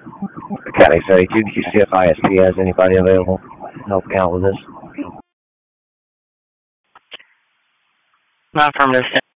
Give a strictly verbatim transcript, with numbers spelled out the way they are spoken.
County thirty-two, do you see if I S P has anybody available to help me out with this? Not from this.